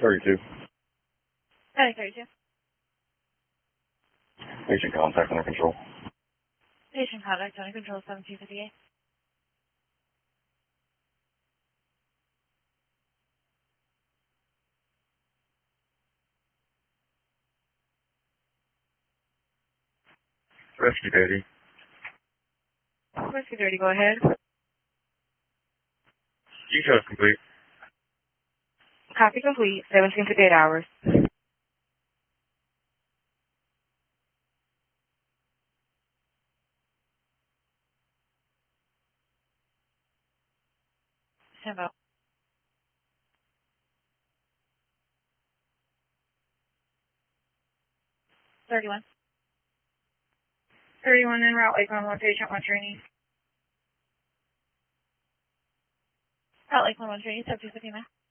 32. Heading 32. Patient contact under control. Patient contact under control 1758. Rescue 30. Rescue 30, go ahead. Details complete. Copy complete, 1758 hours. Stand by. 31. 31 en route, Lakeland, one patient, one trainee. Route Lakeland, one trainee, 1759.